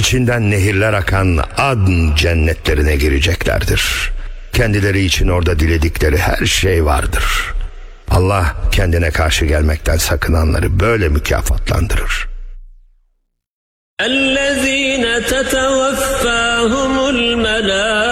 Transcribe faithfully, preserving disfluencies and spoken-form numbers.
içinden nehirler akan Adn cennetlerine gireceklerdir. Kendileri için orada diledikleri her şey vardır. Allah kendine karşı gelmekten sakınanları böyle mükafatlandırır. اَلَّذ۪ينَ تَتَوَفَّاهُمُ الْمَلَائِكَةُ